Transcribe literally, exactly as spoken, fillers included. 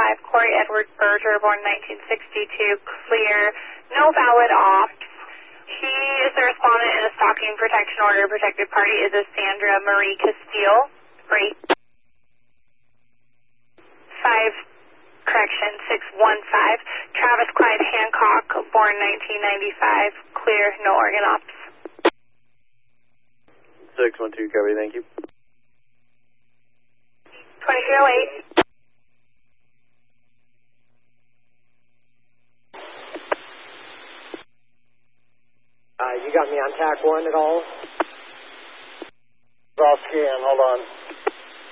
five, Corey Edward Berger, born nineteen sixty-two, clear, no valid ops. He is the respondent in a stalking protection order. Protected party is a Sandra Marie Castile. Great. Five, correction, six one five, Travis Clyde Hancock, born nineteen ninety-five, clear, no organ ops. six one two, copy, thank you. twenty-three oh eight. Uh, you got me on T A C one at all? Off scan, hold on.